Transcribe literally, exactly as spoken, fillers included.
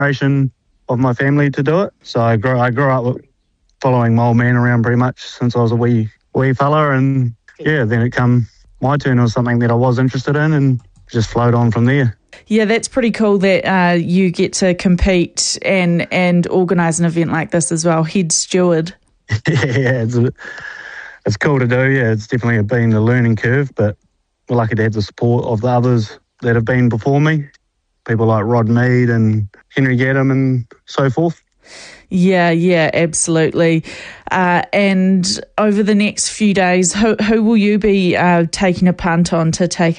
generation of my family to do it. So I grew I grew up with following my old man around pretty much since I was a wee wee fella, and yeah, then it come my turn. It was something that I was interested in, and just flowed on from there. Yeah, that's pretty cool that uh, you get to compete and and organise an event like this as well, head steward. yeah, it's a, it's cool to do. Yeah, it's definitely been a learning curve, but we're lucky to have the support of the others that have been before me, people like Rod Mead and Henry Gaddam and so forth. Yeah, yeah, absolutely. Uh, and over the next few days, who, who will you be uh, taking a punt on to take